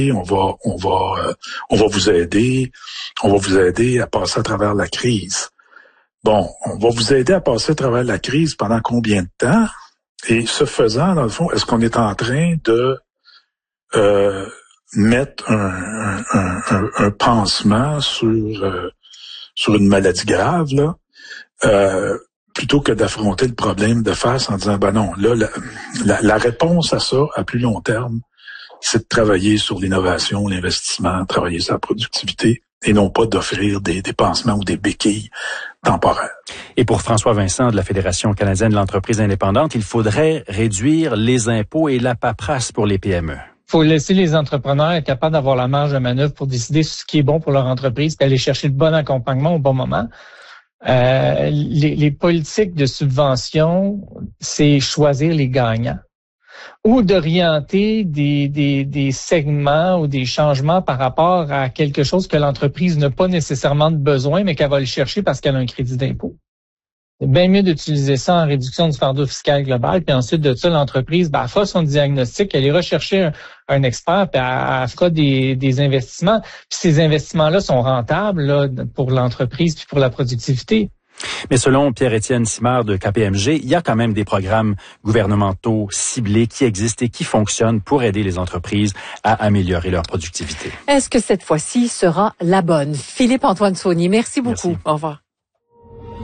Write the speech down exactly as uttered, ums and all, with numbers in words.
on va, on va, euh, on va vous aider, on va vous aider à passer à travers la crise. Bon, on va vous aider à passer à travers la crise pendant combien de temps? Et ce faisant, dans le fond, est-ce qu'on est en train de euh, mettre un, un, un, un pansement sur euh, sur une maladie grave, là, euh, plutôt que d'affronter le problème de face en disant, ben non, là, la, la, la réponse à ça, à plus long terme, c'est de travailler sur l'innovation, l'investissement, travailler sur la productivité, et non pas d'offrir des, des pansements ou des béquilles temporaires. Et pour François Vincent de la Fédération canadienne de l'entreprise indépendante, il faudrait réduire les impôts et la paperasse pour les P M E. Il faut laisser les entrepreneurs être capables d'avoir la marge de manœuvre pour décider ce qui est bon pour leur entreprise et aller chercher le bon accompagnement au bon moment. Euh, les, les politiques de subvention, c'est choisir les gagnants ou d'orienter des, des, des segments ou des changements par rapport à quelque chose que l'entreprise n'a pas nécessairement de besoin, mais qu'elle va le chercher parce qu'elle a un crédit d'impôt. C'est bien mieux d'utiliser ça en réduction du fardeau fiscal global, puis ensuite de ça, l'entreprise, ben, elle fera son diagnostic, elle ira chercher un, un expert, puis elle, elle fera des, des investissements. Puis ces investissements-là sont rentables là, pour l'entreprise puis pour la productivité. Mais selon Pierre-Étienne Simard de K P M G, il y a quand même des programmes gouvernementaux ciblés qui existent et qui fonctionnent pour aider les entreprises à améliorer leur productivité. Est-ce que cette fois-ci sera la bonne? Philippe-Antoine Saunier, merci beaucoup. Merci. Au revoir.